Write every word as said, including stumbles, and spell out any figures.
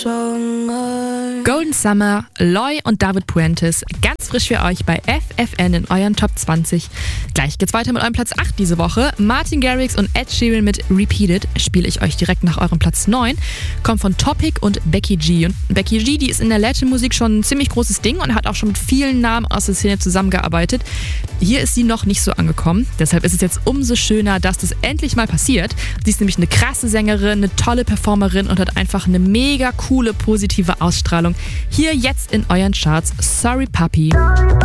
Golden Summer, Loy und David Puentes, ganz frisch für euch bei F F N in euren Top zwanzig. Gleich geht's weiter mit eurem Platz acht diese Woche. Martin Garrix und Ed Sheeran mit Repeated spiele ich euch direkt nach eurem Platz neun. Kommt von Topic und Becky G. Und Becky G, die ist in der Latin-Musik schon ein ziemlich großes Ding und hat auch schon mit vielen Namen aus der Szene zusammengearbeitet. Hier ist sie noch nicht so angekommen. Deshalb ist es jetzt umso schöner, dass das endlich mal passiert. Sie ist nämlich eine krasse Sängerin, eine tolle Performerin und hat einfach eine mega coole, positive Ausstrahlung. Hier jetzt in euren Charts Sorry Puppy.